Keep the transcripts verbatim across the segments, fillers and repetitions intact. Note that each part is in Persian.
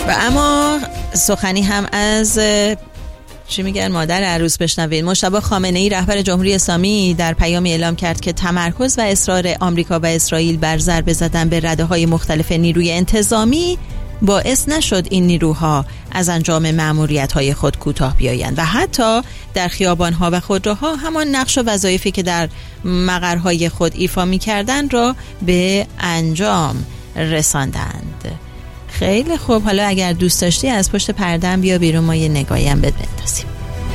و اما سخنی هم از چی میگن مادر عروس بشنوید. مجتبی خامنه‌ای رهبر جمهوری اسلامی در پیامی اعلام کرد که تمرکز و اصرار آمریکا و اسرائیل بر ضربه زدن به رده‌های مختلف نیروی انتظامی باعث نشد این نیروها از انجام مأموریت‌های خود کوتاه بیایند و حتی در خیابان‌ها و خودروها همان نقش و وظایفی که در مقرهای خود ایفا می‌کردند را به انجام رساندند. خیلی خوب، حالا اگر دوست داشتی از پشت پرده‌ام بیا بیرون، ما یه نگاهی هم بهت بندازیم.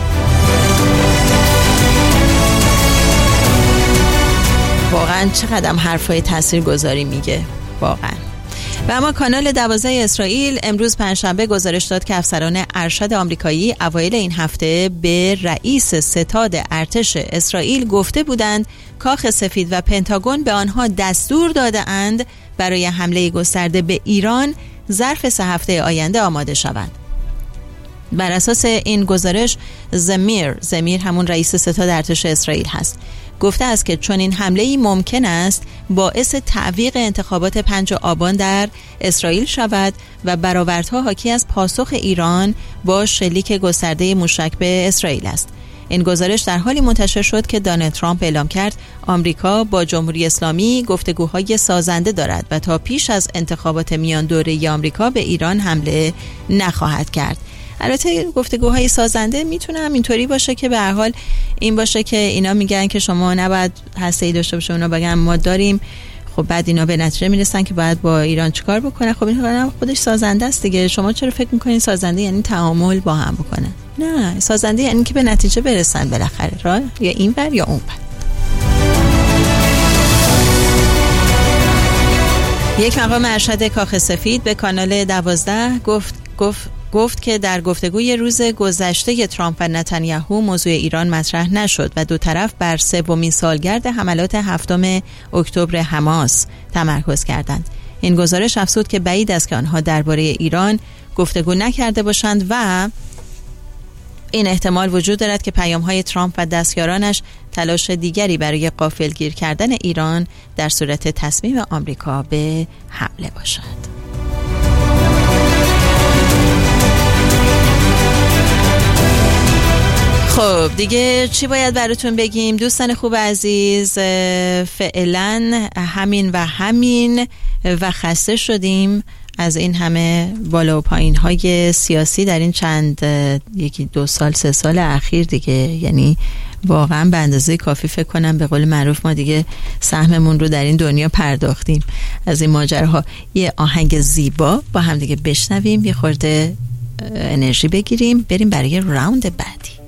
واقعا چقدر حرفای تاثیرگذاری میگه واقعا. و اما کانال دوازده اسرائیل امروز پنجشنبه گزارش داد که افسران ارشد آمریکایی اوایل این هفته به رئیس ستاد ارتش اسرائیل گفته بودند کاخ سفید و پنتاگون به آنها دستور داده اند برای حمله گسترده به ایران ظرف سه هفته آینده آماده شوند. بر اساس این گزارش زمیر زمیر همون رئیس ستاد ارتش اسرائیل هست، گفته است که چون این حمله‌ای ممکن است باعث تعویق انتخابات پنج آبان در اسرائیل شود و برآوردها حاکی از پاسخ ایران با شلیک گسترده موشک به اسرائیل است. این گزارش در حالی منتشر شد که دونالد ترامپ اعلام کرد آمریکا با جمهوری اسلامی گفتگوهای سازنده دارد و تا پیش از انتخابات میان دوره‌ای آمریکا به ایران حمله نخواهد کرد. البته گفتگوهای سازنده میتونه هم اینطوری باشه که به هر حال این باشه که اینا میگن که شما نباید هسته‌ای داشته باشه، اونا بگن ما داریم، خب بعد اینا به نتیجه میرسن که باید با ایران چیکار بکنه. خب این خودش سازنده است دیگه. شما چرا فکر میکنین سازنده یعنی تعامل با هم بکنن؟ نه، سازنده یعنی که به نتیجه برسن بالاخره، راه یا این ور یا اون ور. یک مقام ارشد کاخ سفید به کانال دوازده گفت گفت گفت که در گفتگوی روز گذشته ترامپ و نتانیاهو موضوع ایران مطرح نشد و دو طرف بر سومین سالگرد حملات هفتم اکتبر حماس تمرکز کردند. این گزارش افزود که بعید است که آنها درباره ایران گفتگو نکرده باشند و این احتمال وجود دارد که پیام‌های ترامپ و دستیارانش تلاش دیگری برای غافلگیر کردن ایران در صورت تصمیم آمریکا به حمله باشد. خب دیگه چی باید براتون بگیم دوستان خوب عزیز؟ فعلا همین و همین و خسته شدیم از این همه بالا و پایین های سیاسی در این چند یکی دو سال سه سال اخیر دیگه. یعنی واقعا به اندازه کافی فکر کنم به قول معروف ما دیگه سهممون رو در این دنیا پرداختیم از این ماجراها. یه آهنگ زیبا با هم دیگه بشنویم، یه خورده انرژی بگیریم، بریم برای راوند بعدی.